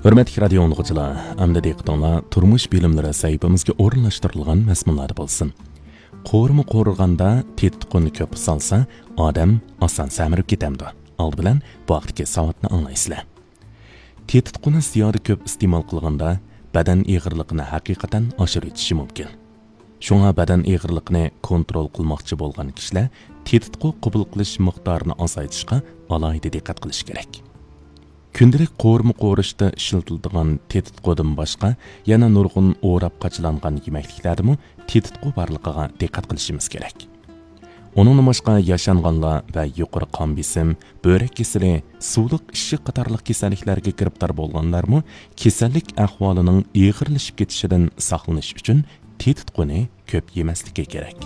Hürmetli radio dinləyicilər, əmdə diqqətinizə turmuş bilimləri səhifəmizə o'rinlashtirilgan məzmunlar bo'lsin. Qo'rmi qo'rg'anda tetqonni ko'p salsa, odam oson samirib ketamdi. Oldi bilan bu vaqtdagi savatni anglaysizlar. Tetqonni ziyoda ko'p iste'mol qilganda badan eg'irligini haqiqatan oshirib o'tishi mumkin. Shunga badan eg'irligini kontrol qilmoqchi bo'lgan kishilar tetqo qabul qilish miqdorini ozaytirishga alohida diqqat qilish kerak. Kündəlik qo'rma qo'rishda ishiltiladigan tetitqo'dan boshqa yana nurg'un o'rab qochilangan yeməkliklardimi tetitqo borligiga diqqat qilishimiz kerak. Onun boshqa yashanganlar va yuqori qon besim, böbrek kasali, suvliq ishiq qatorliq kasalliklarga giribdor bo'lganlarmi kasallik ahvolining og'irlashib ketishidan saqlanish uchun tetitqoni ko'p yemasligi kerak.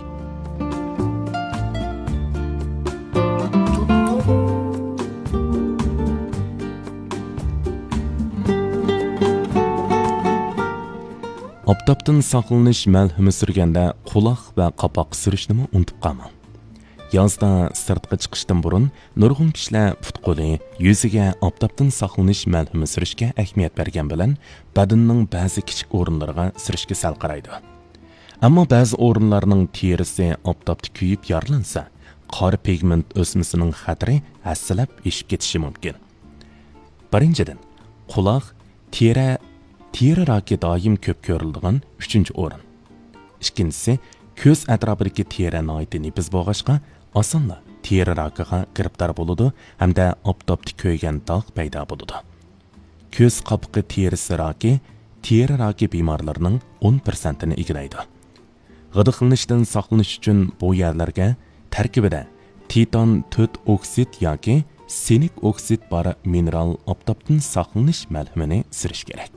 Oftobdan saqlanish malhumi surganda quloq va qopoq surishni unutib qolmang. Yozda sirtqa chiqishdan burun nurg'un kishilar put-qo'li, yuziga oftobdan saqlanish malhumi surishga ahamiyat bergan bilan badanning ba'zi kichik o'rinlariga surishga sal qaraydi. Ammo ba'zi o'rinlarning terisi oftobda kuyib yorlansa, qora pigment o'smasining xatri hassalab eshib ketishi mumkin. Birinchidan, quloq, teri raki doim ko'p ko'riladigan 3-o'rin. Ikkinchisi, ko'z atrofidagi teri noiti nepiz bo'lg'ashqa, osonla teri rakiga giribdor bo'ladi hamda oftobda ko'ygan dog' paydo bo'ladi. Ko'z qopiqi terisi raki, teri raki bemorlarining 10%ni egillaydi. G'idiqlanishdan saqlanish uchun bu yerlarga tarkibida titan 4 oksid yoki senik oksid bor mineral oftobdan saqlanish malhumini surish kerak.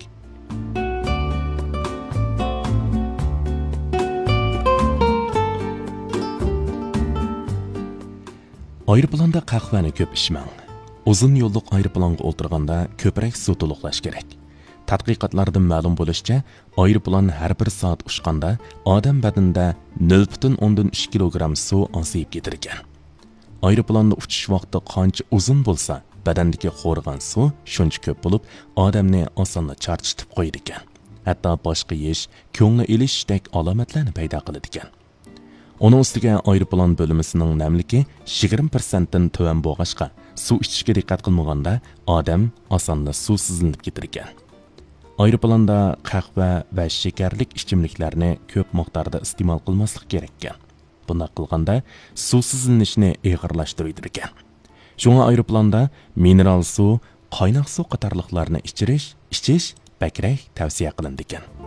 Aeroplanda qahvani ko'p ichmang. Uzun yo'lliq aeroplanga o'tirganda ko'proq suv to'liqlash kerak. Tadqiqotlardan ma'lum bo'lishicha, aeroplan har bir soat uchganda odam badanida 0,2 kilogramm suv ozayib ketar ekan. Aeroplanda uchish vaqti qancha uzun bo'lsa, badandagi xo'rgan suv shuncha ko'p bo'lib, odamni osonla charchitib qo'yadi ekan. Hatto boshqa yesh, ko'ngli ilishdek alomatlarni paydo qiladi ekan. Onun ustiga aeroplan bo'limisining namligi 20% dan tuvan bo'lg'ashqa, suv ichishga diqqat qilmaganda odam osonla suvsizlanib ketar ekan. Aeroplanda qahva va shakarlik ichimliklarni ko'p miqdorda iste'mol qilmaslik kerak ekan. Bunday qilganda suvsizlanishni og'irlashtiradi ekan. Shunga aeroplanda mineral suv, qaynoq suv qatorliqlarni ichish bakrak tavsiya qilindi ekan.